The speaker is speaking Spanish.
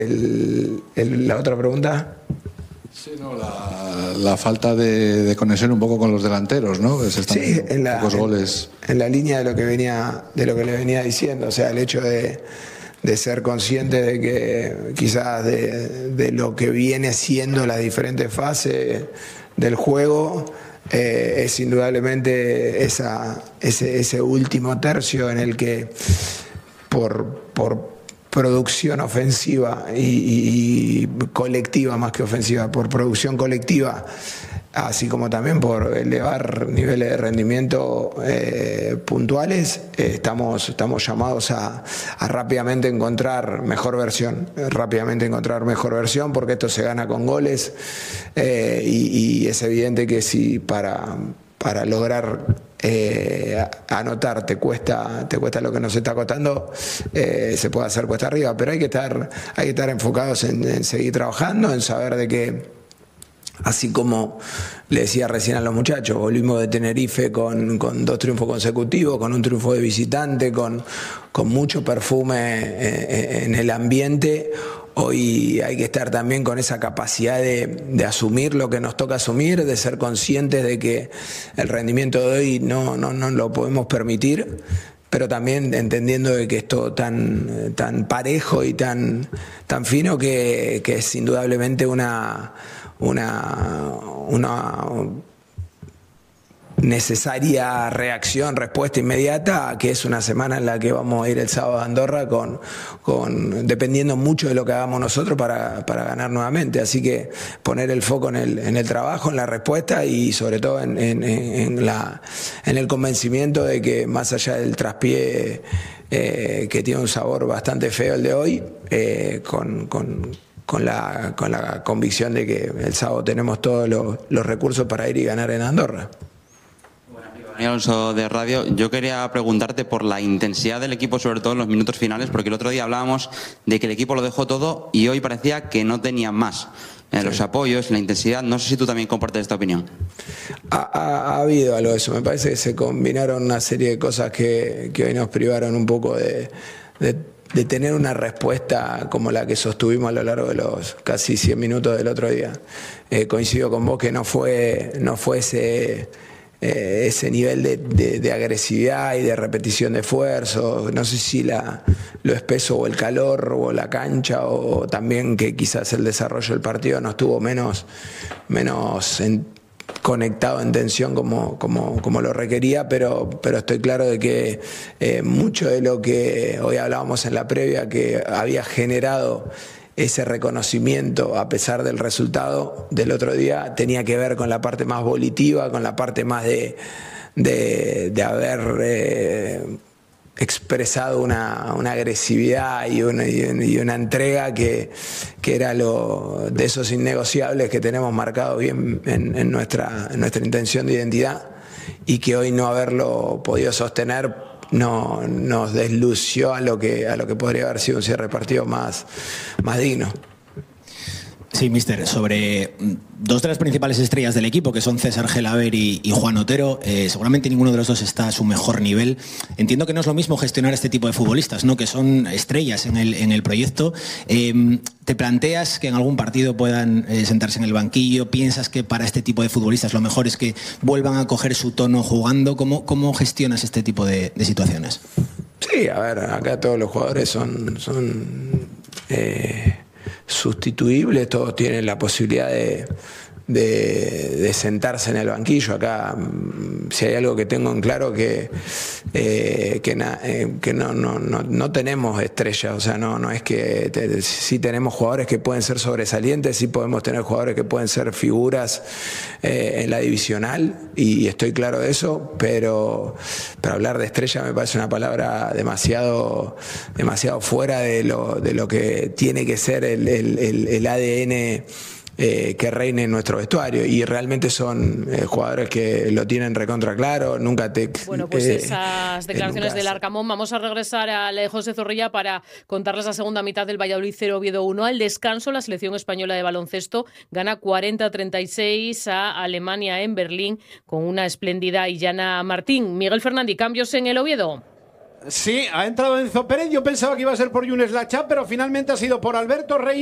La otra pregunta. Sí, no, la falta de conexión un poco con los delanteros, ¿no? Sí, pocos goles. En la línea de lo que le venía diciendo, o sea, el hecho de ser consciente de que quizás de lo que viene siendo las diferentes fases del juego, es indudablemente ese último tercio en el que por producción ofensiva y colectiva más que ofensiva, por producción colectiva, así como también por elevar niveles de rendimiento puntuales, estamos llamados a rápidamente encontrar mejor versión, porque esto se gana con goles, y es evidente que si para lograr anotar te cuesta lo que nos está costando, se puede hacer cuesta arriba, pero hay que estar enfocados en seguir trabajando, en saber de que, así como le decía recién a los muchachos, volvimos de Tenerife con 2 triunfos consecutivos, con un triunfo de visitante, con mucho perfume en el ambiente. Hoy hay que estar también con esa capacidad de asumir lo que nos toca asumir, de ser conscientes de que el rendimiento de hoy no lo podemos permitir, pero también entendiendo de que es todo tan parejo y tan fino que es indudablemente una necesaria reacción, respuesta inmediata, que es una semana en la que vamos a ir el sábado a Andorra dependiendo mucho de lo que hagamos nosotros para ganar nuevamente. Así que poner el foco en el trabajo, en la respuesta y sobre todo en el convencimiento de que más allá del traspié, que tiene un sabor bastante feo el de hoy, con la convicción de que el sábado tenemos todos los recursos para ir y ganar en Andorra. Alonso de Radio, yo quería preguntarte por la intensidad del equipo, sobre todo en los minutos finales, porque el otro día hablábamos de que el equipo lo dejó todo y hoy parecía que no tenía más. Los apoyos, la intensidad, no sé si tú también compartes esta opinión. Ha habido algo de eso, me parece que se combinaron una serie de cosas que hoy nos privaron un poco de tener una respuesta como la que sostuvimos a lo largo de los casi 100 minutos del otro día. Coincido con vos que no fue ese nivel de agresividad y de repetición de esfuerzo, no sé si lo espeso o el calor o la cancha, o también que quizás el desarrollo del partido no estuvo menos conectado en tensión como lo requería, pero estoy claro de que mucho de lo que hoy hablábamos en la previa, que había generado ese reconocimiento a pesar del resultado del otro día, tenía que ver con la parte más volitiva, con la parte más de haber expresado una agresividad y una entrega que era de esos innegociables que tenemos marcados bien en nuestra intención de identidad, y que hoy no haberlo podido sostener nos deslució a lo que podría haber sido un cierre de partido más digno. Sí, míster, sobre 2 de las principales estrellas del equipo, que son César Gelaber y Juan Otero, seguramente ninguno de los dos está a su mejor nivel. Entiendo que no es lo mismo gestionar este tipo de futbolistas, ¿no?, que son estrellas en el proyecto. ¿Te planteas que en algún partido puedan sentarse en el banquillo? ¿Piensas que para este tipo de futbolistas lo mejor es que vuelvan a coger su tono jugando? ¿Cómo gestionas este tipo de situaciones? Sí, a ver, acá todos los jugadores son sustituibles, todos tienen la posibilidad de sentarse en el banquillo. Acá, si hay algo que tengo en claro, que no tenemos estrellas, o sea, no es que sí tenemos jugadores que pueden ser sobresalientes, sí podemos tener jugadores que pueden ser figuras en la divisional, y estoy claro de eso, pero hablar de estrella me parece una palabra demasiado fuera de lo que tiene que ser el ADN que reine en nuestro vestuario, y realmente son jugadores que lo tienen recontra claro. Bueno, pues esas declaraciones del Arcamón. Vamos a regresar al José Zorrilla para contarles la segunda mitad del Valladolid 0, Oviedo 1. Al descanso, la selección española de baloncesto gana 40-36 a Alemania en Berlín con una espléndida Illana Martín. Miguel Fernández, ¿cambios en el Oviedo? Sí, ha entrado Enzo Pérez. Yo pensaba que iba a ser por Younes Lacha, pero finalmente ha sido por Alberto Rey.